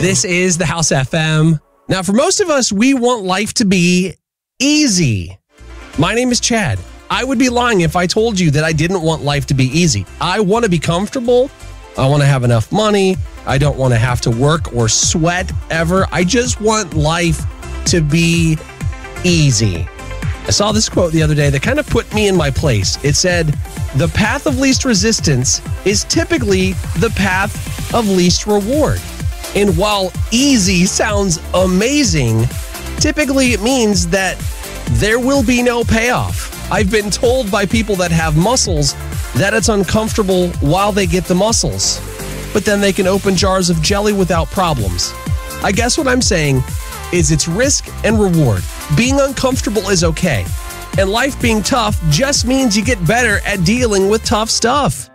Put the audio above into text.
This is the House FM. Now, for most of us, we want life to be easy. My name is Chad. I would be lying if I told you that I didn't want life to be easy. I want to be comfortable. I want to have enough money. I don't want to have to work or sweat ever. I just want life to be easy. I saw this quote the other day that kind of put me in my place. It said, "The path of least resistance is typically the path of least reward." And while easy sounds amazing, typically it means that there will be no payoff. I've been told by people that have muscles that it's uncomfortable while they get the muscles, but then they can open jars of jelly without problems. I guess what I'm saying is it's risk and reward. Being uncomfortable is okay, and life being tough just means you get better at dealing with tough stuff.